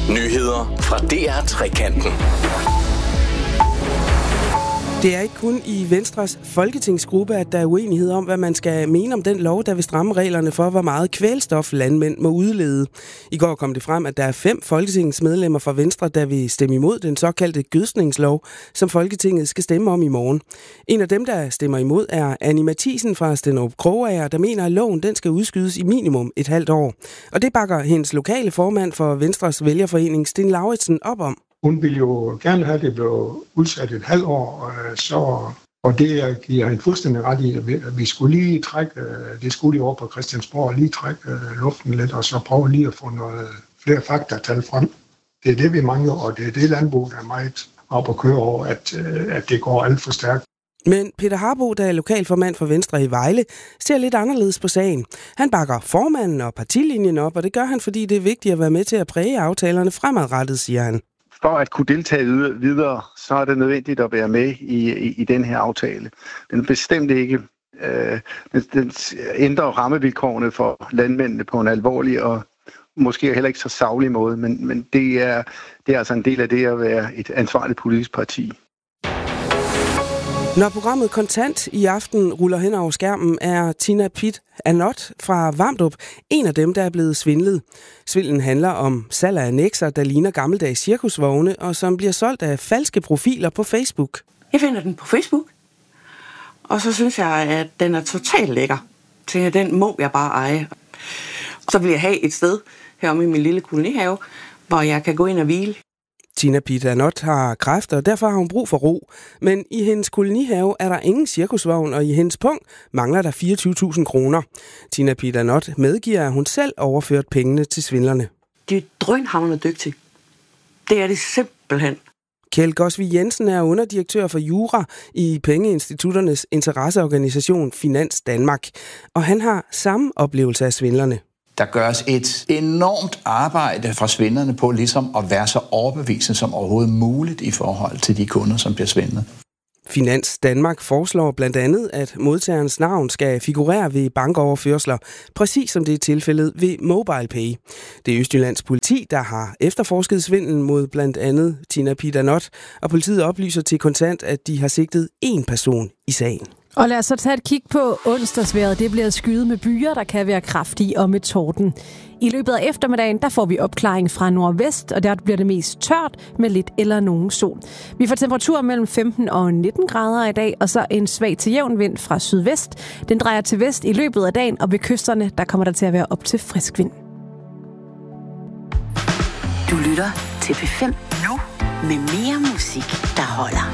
Nyheder fra DR Trekanten. Det er ikke kun i Venstres folketingsgruppe, at der er uenighed om, hvad man skal mene om den lov, der vil stramme reglerne for, hvor meget kvælstof landmænd må udlede. I går kom det frem, at der er 5 folketingsmedlemmer fra Venstre, der vil stemme imod den såkaldte gødskningslov, som Folketinget skal stemme om i morgen. En af dem, der stemmer imod, er Annie Mathisen fra Stenderup Krogager, der mener, at loven den skal udskydes i minimum et halvt år. Og det bakker hendes lokale formand for Venstres vælgerforening, Sten Lauritsen, op om. Hun ville jo gerne have, at det blev udsat et halvt år, og det giver hende fuldstændig ret i, at vi skulle lige trække, det skulle lige over på Christiansborg, lige trække luften lidt, og så prøve lige at få noget flere faktatal frem. Det er det, vi mangler, og det er det landbrug, der er meget op at køre over, at det går alt for stærkt. Men Peter Harbo, der er lokalformand for Venstre i Vejle, ser lidt anderledes på sagen. Han bakker formanden og partilinjen op, og det gør han, fordi det er vigtigt at være med til at præge aftalerne fremadrettet, siger han. For at kunne deltage videre, så er det nødvendigt at være med i den her aftale. Den bestemt ikke den ændrer rammevilkårene for landmændene på en alvorlig og måske heller ikke så saglig måde, men det er altså en del af det at være et ansvarligt politisk parti. Når programmet Kontant i aften ruller hen over skærmen, er Tina Pitt Anot fra Vamdrup en af dem, der er blevet svindlet. Svindlen handler om salg af annekser, der ligner gammeldags cirkusvogne, og som bliver solgt af falske profiler på Facebook. Jeg finder den på Facebook, og så synes jeg, at den er totalt lækker. Så den må jeg bare eje. Så vil jeg have et sted heromme i min lille kolonihave, hvor jeg kan gå ind og hvile. Tina Pitt Anot har kræfter, og derfor har hun brug for ro. Men i hendes kolonihave er der ingen cirkusvogn, og i hendes punkt mangler der 24.000 kroner. Tina Pitt Anot medgiver, at hun selv overført pengene til svindlerne. De er drønhamrende dygtige. Det er det simpelthen. Kjeld Gosvig Jensen er underdirektør for Jura i Pengeinstitutternes interesseorganisation Finans Danmark. Og han har samme oplevelse af svindlerne. Der gøres et enormt arbejde fra svindlerne på ligesom at være så overbevisende som overhovedet muligt i forhold til de kunder, som bliver svindlet. Finans Danmark foreslår blandt andet, at modtagerens navn skal figurere ved bankoverførsler, præcis som det er tilfældet ved MobilePay. Det er Østjyllands politi, der har efterforsket svindlen mod blandt andet Tina Pitt Anot, og politiet oplyser til Kontant, at de har sigtet 1 person i sagen. Og lad os så tage et kig på onsdagsvejret. Det bliver skyet med byer, der kan være kraftige og med torden. I løbet af eftermiddagen, der får vi opklaring fra nordvest, og der bliver det mest tørt med lidt eller nogen sol. Vi får temperaturer mellem 15 og 19 grader i dag, og så en svag til jævn vind fra sydvest. Den drejer til vest i løbet af dagen, og ved kysterne, der kommer der til at være op til frisk vind. Du lytter til P5 nu med mere musik, der holder.